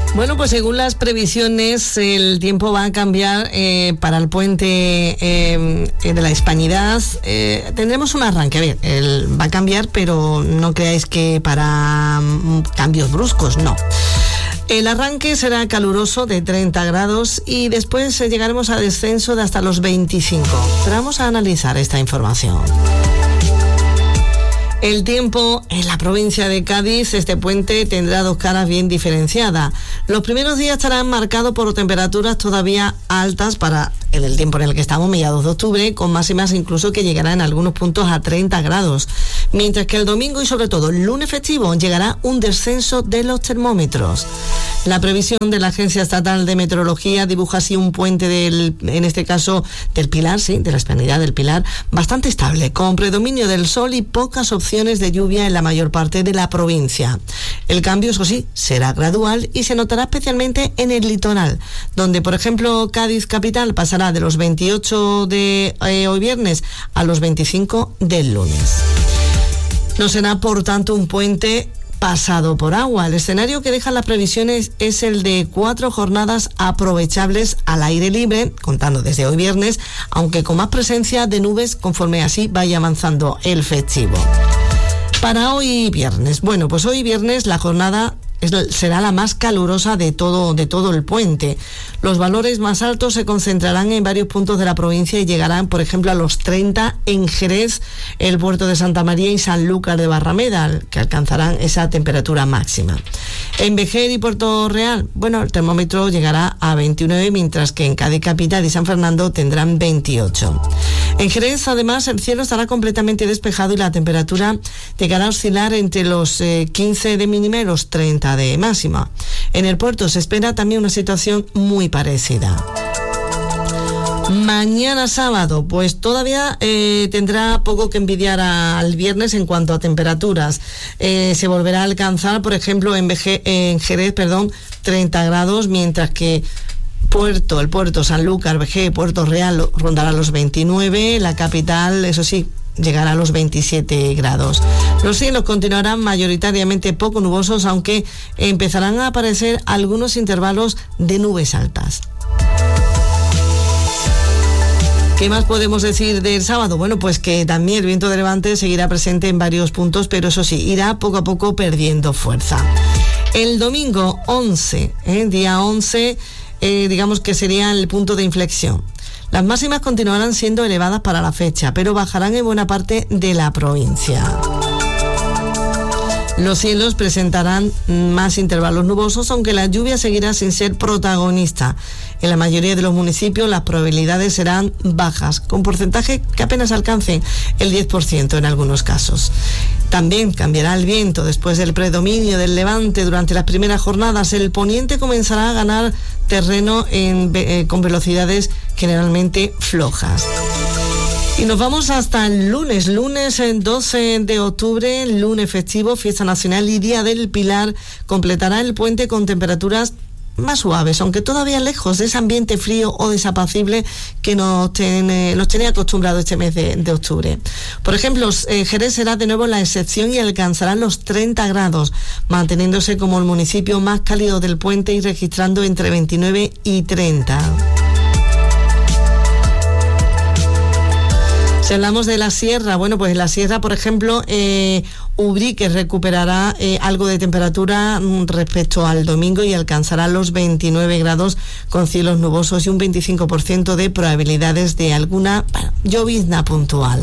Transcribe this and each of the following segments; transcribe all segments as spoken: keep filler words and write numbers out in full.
Bueno, pues según las previsiones, el tiempo va a cambiar eh, para el puente eh, de la Hispanidad. Eh, tendremos un arranque, a ver, el, va a cambiar, pero no creáis que para um, cambios bruscos, no. El arranque será caluroso de treinta grados y después eh, llegaremos a descenso de hasta los veinticinco. Pero vamos a analizar esta información. El tiempo en la provincia de Cádiz, este puente tendrá dos caras bien diferenciadas. Los primeros días estarán marcados por temperaturas todavía altas para en el tiempo en el que estamos, mediados de octubre, con máximas incluso que llegarán en algunos puntos a treinta grados. Mientras que el domingo y sobre todo el lunes festivo llegará un descenso de los termómetros. La previsión de la Agencia Estatal de Meteorología dibuja así un puente del, en este caso del Pilar, sí, de la Hispanidad del Pilar, bastante estable, con predominio del sol y pocas opciones de lluvia en la mayor parte de la provincia. El cambio, eso sí, será gradual y se notará especialmente en el litoral, donde, por ejemplo, Cádiz capital pasará de los veintiocho de eh, hoy viernes a los veinticinco del lunes. No será, por tanto, un puente pasado por agua. El escenario que dejan las previsiones es el de cuatro jornadas aprovechables al aire libre, contando desde hoy viernes, aunque con más presencia de nubes conforme así vaya avanzando el festivo. Para hoy viernes, bueno, pues hoy viernes la jornada Es, será la más calurosa de todo, de todo el puente. Los valores más altos se concentrarán en varios puntos de la provincia y llegarán, por ejemplo, a los treinta en Jerez, el puerto de Santa María y Sanlúcar de Barrameda, que alcanzarán esa temperatura máxima. En Vejer y Puerto Real, bueno, el termómetro llegará a veintinueve, mientras que en Cádiz capital y San Fernando tendrán veintiocho. En Jerez, además, el cielo estará completamente despejado y la temperatura llegará a oscilar entre los eh, quince de mínima y los treinta de máxima. En el puerto se espera también una situación muy parecida. Mañana sábado, pues todavía eh, tendrá poco que envidiar a, al viernes en cuanto a temperaturas. Eh, se volverá a alcanzar, por ejemplo, en, Veje, en Jerez, perdón, treinta grados, mientras que Puerto, el puerto Sanlúcar, Veje, Puerto Real rondará los veintinueve, la capital, eso sí, llegará a los veintisiete grados. Los cielos continuarán mayoritariamente poco nubosos, aunque empezarán a aparecer algunos intervalos de nubes altas. ¿Qué más podemos decir del sábado? Bueno, pues que también el viento de levante seguirá presente en varios puntos, pero eso sí, irá poco a poco perdiendo fuerza. El domingo once, ¿eh? día once, eh, digamos que sería el punto de inflexión. Las máximas continuarán siendo elevadas para la fecha, pero bajarán en buena parte de la provincia. Los cielos presentarán más intervalos nubosos, aunque la lluvia seguirá sin ser protagonista. En la mayoría de los municipios las probabilidades serán bajas, con porcentaje que apenas alcancen el diez por ciento en algunos casos. También cambiará el viento después del predominio del levante durante las primeras jornadas. El poniente comenzará a ganar terreno en, eh, con velocidades generalmente flojas. Y nos vamos hasta el lunes, lunes doce de octubre, lunes festivo, fiesta nacional y Día del Pilar. Completará el puente con temperaturas más suaves, aunque todavía lejos de ese ambiente frío o desapacible que nos, ten, nos tenía acostumbrado este mes de, de octubre. Por ejemplo, eh, Jerez será de nuevo la excepción y alcanzarán los treinta grados, manteniéndose como el municipio más cálido del puente y registrando entre veintinueve y treinta. Si hablamos de la sierra, bueno, pues en la sierra, por ejemplo, eh, Ubrique recuperará eh, algo de temperatura respecto al domingo y alcanzará los veintinueve grados con cielos nubosos y un veinticinco por ciento de probabilidades de alguna bueno, llovizna puntual.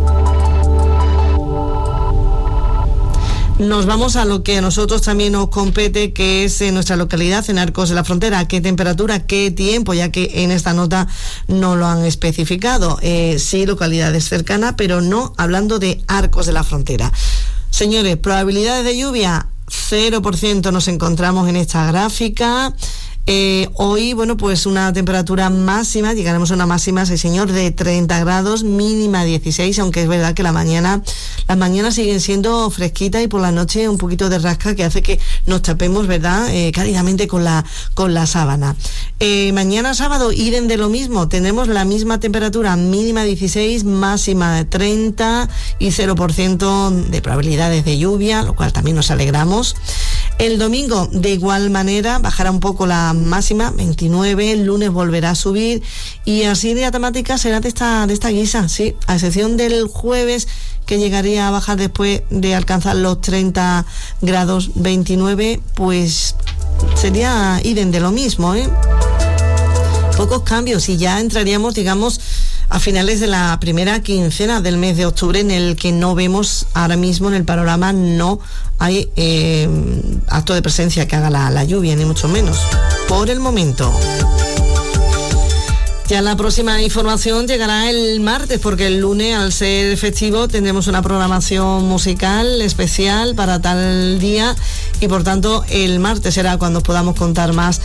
Nos vamos a lo que a nosotros también nos compete, que es en nuestra localidad, en Arcos de la Frontera. ¿Qué temperatura, qué tiempo? Ya que en esta nota no lo han especificado. Eh, sí, localidades cercanas, pero no hablando de Arcos de la Frontera. Señores, probabilidades de lluvia, cero por ciento nos encontramos en esta gráfica. Eh, hoy, bueno, pues una temperatura máxima, llegaremos a una máxima, sí señor, de treinta grados, mínima dieciséis, aunque es verdad que la mañana, las mañanas siguen siendo fresquitas y por la noche un poquito de rasca que hace que nos tapemos, ¿verdad?, eh, cálidamente con la, con la sábana. Eh, mañana sábado, idem de lo mismo, tenemos la misma temperatura, mínima dieciséis, máxima de treinta y cero por ciento de probabilidades de lluvia, lo cual también nos alegramos. El domingo, de igual manera, bajará un poco la máxima, veintinueve, el lunes volverá a subir y así de la temática será de esta, de esta guisa, sí, a excepción del jueves, que llegaría a bajar después de alcanzar los treinta grados, veintinueve, pues sería idem de lo mismo, ¿eh? Pocos cambios y ya entraríamos, digamos, a finales de la primera quincena del mes de octubre, en el que no vemos ahora mismo en el panorama, no hay eh, acto de presencia que haga la, la lluvia, ni mucho menos, por el momento. Ya la próxima información llegará el martes, porque el lunes, al ser festivo, tendremos una programación musical especial para tal día y por tanto el martes será cuando podamos contar más